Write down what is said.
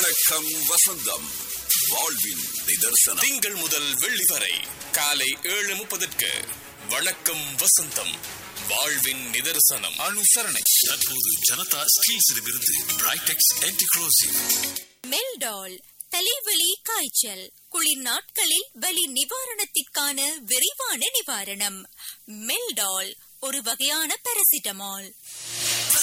வணக்கம் வசந்தம், வாழ்வின் நிதர்சனம். திங்கள் முதல் வெள்ளி வரை காலை 7:30 வணக்கம் வசந்தம், வாழ்வின் நிதர்சனம். அனுசரணை. தற்போது ஜனதா ஸ்டீல்ஸிடமிருந்து பிரைடெக்ஸ் ஆன்டிக்ரோசிவ். மெல்டால் தலைவலி, காய்ச்சல், குளிர் நாட்களில் வலி நிவாரணத்திற்கான விரைவான நிவாரணம். மெல்டால் ஒரு வகையான பாராசிட்டமால்.